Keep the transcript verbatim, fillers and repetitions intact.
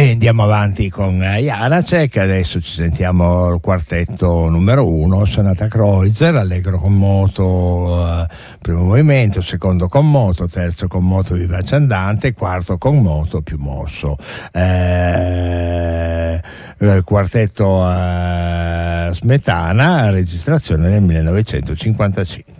E andiamo avanti con Janacek, adesso ci sentiamo il quartetto numero uno, Sonata Kreutzer, allegro con moto, eh, primo movimento, secondo con moto, terzo con moto vivace andante, quarto con moto più mosso. Eh, il quartetto eh, Smetana, registrazione nel millenovecentocinquantacinque.